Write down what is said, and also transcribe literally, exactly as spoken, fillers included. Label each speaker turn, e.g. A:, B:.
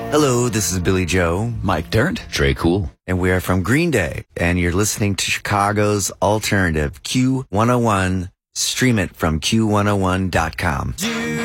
A: Hello, this is Billy Joe.
B: Mike Dirnt.
C: Trey Cool.
A: And we are from Green Day. And you're listening to Chicago's alternative, Q one oh one. Stream it from Q one oh one dot com.